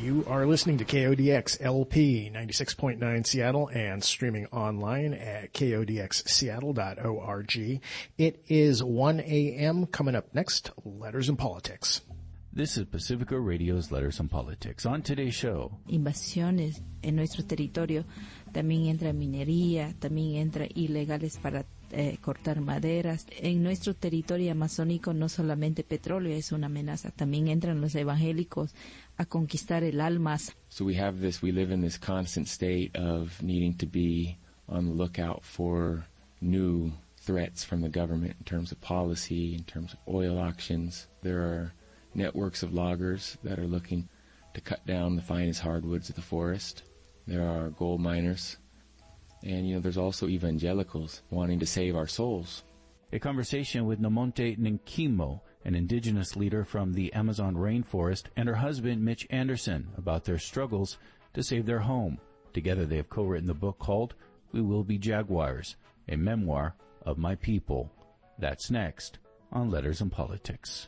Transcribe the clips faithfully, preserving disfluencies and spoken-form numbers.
You are listening to K O D X L P ninety-six point nine Seattle and streaming online at K O D X seattle dot org. It is one a.m. Coming up next, Letters and Politics. This is Pacifica Radio's Letters and Politics. On today's show, invasiones en nuestro territorio, también entra minería, también entra ilegales para eh, cortar maderas. En nuestro territorio amazónico no solamente petróleo es una amenaza, también entran los evangélicos a conquistar el alma. So we have this, we live in this constant state of needing to be on the lookout for new threats from the government in terms of policy, in terms of oil auctions. There are networks of loggers that are looking to cut down the finest hardwoods of the forest. There are gold miners. And, you know, there's also evangelicals wanting to save our souls. A conversation with Namonte Nkimo, an indigenous leader from the Amazon rainforest, and her husband, Mitch Anderson, about their struggles to save their home. Together they have co-written the book called We Will Be Jaguars, a memoir of my people. That's next on Letters and Politics.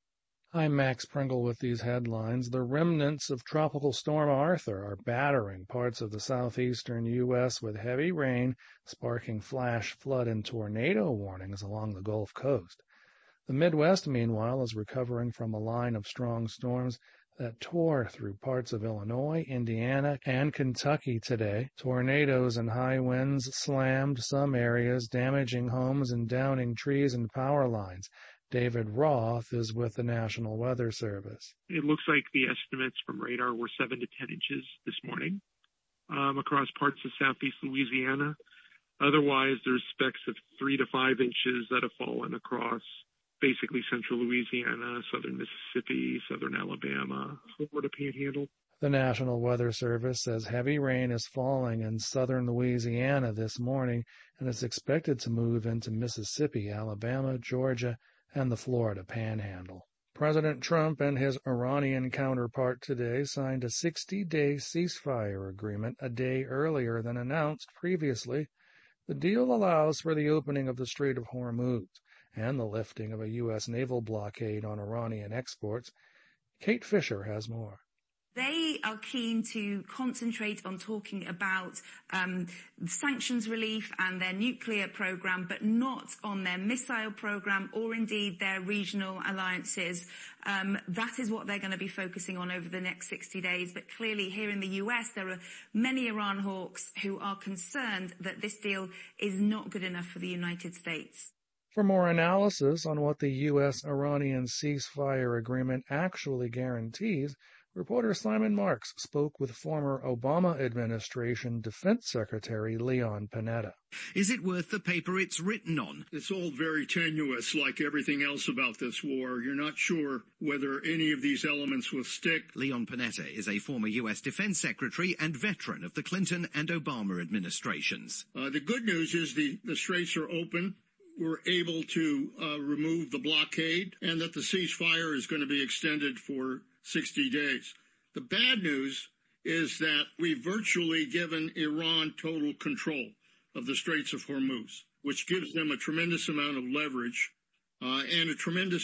I'm Max Pringle with these headlines. The remnants of Tropical Storm Arthur are battering parts of the southeastern U S with heavy rain, sparking flash flood and tornado warnings along the Gulf Coast. The Midwest, meanwhile, is recovering from a line of strong storms that tore through parts of Illinois, Indiana, and Kentucky today. Tornadoes and high winds slammed some areas, damaging homes and downing trees and power lines. David Roth is with the National Weather Service. It looks like the estimates from radar were seven to ten inches this morning um, across parts of southeast Louisiana. Otherwise, there's specks of three to five inches that have fallen across basically central Louisiana, southern Mississippi, southern Alabama, Florida Panhandle. The National Weather Service says heavy rain is falling in southern Louisiana this morning and is expected to move into Mississippi, Alabama, Georgia, and the Florida Panhandle. President Trump and his Iranian counterpart today signed a sixty-day ceasefire agreement a day earlier than announced previously. The deal allows for the opening of the Strait of Hormuz and the lifting of a U S naval blockade on Iranian exports. Kate Fisher has more. They are keen to concentrate on talking about um, sanctions relief and their nuclear program, but not on their missile program or indeed their regional alliances. Um, that is what they're going to be focusing on over the next sixty days. But clearly here in the U S, there are many Iran hawks who are concerned that this deal is not good enough for the United States. For more analysis on what the U S-Iranian ceasefire agreement actually guarantees, reporter Simon Marks spoke with former Obama administration Defense Secretary Leon Panetta. Is it worth the paper it's written on? It's all very tenuous, like everything else about this war. You're not sure whether any of these elements will stick. Leon Panetta is a former U S Defense Secretary and veteran of the Clinton and Obama administrations. Uh, the good news is the, the straits are open. We're able to uh, remove the blockade, and that the ceasefire is going to be extended for sixty days. The bad news is that we've virtually given Iran total control of the Straits of Hormuz, which gives them a tremendous amount of leverage uh, and a tremendous